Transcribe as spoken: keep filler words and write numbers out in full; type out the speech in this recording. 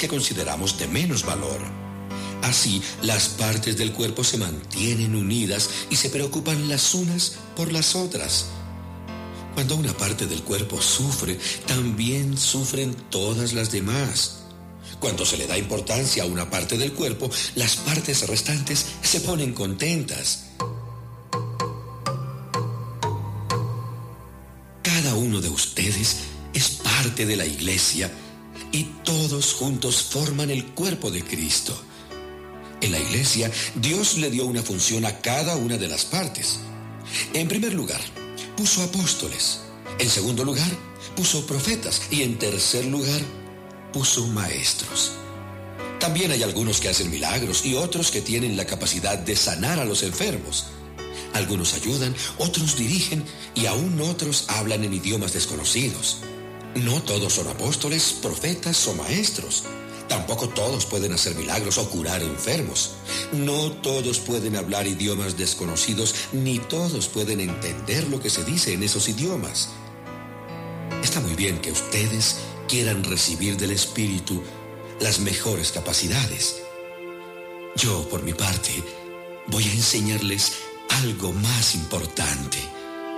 que consideramos de menos valor. Así, las partes del cuerpo se mantienen unidas y se preocupan las unas por las otras. Cuando una parte del cuerpo sufre, también sufren todas las demás. Cuando se le da importancia a una parte del cuerpo, las partes restantes se ponen contentas. Cada uno de ustedes es parte de la iglesia y todos juntos forman el cuerpo de Cristo. En la iglesia, Dios le dio una función a cada una de las partes. En primer lugar, puso apóstoles. En segundo lugar, puso profetas. Y en tercer lugar, puso maestros. También hay algunos que hacen milagros y otros que tienen la capacidad de sanar a los enfermos. Algunos ayudan, otros dirigen y aún otros hablan en idiomas desconocidos. No todos son apóstoles, profetas o maestros. Tampoco todos pueden hacer milagros o curar enfermos. No todos pueden hablar idiomas desconocidos, ni todos pueden entender lo que se dice en esos idiomas. Está muy bien que ustedes quieran recibir del Espíritu las mejores capacidades. Yo, por mi parte, voy a enseñarles algo más importante.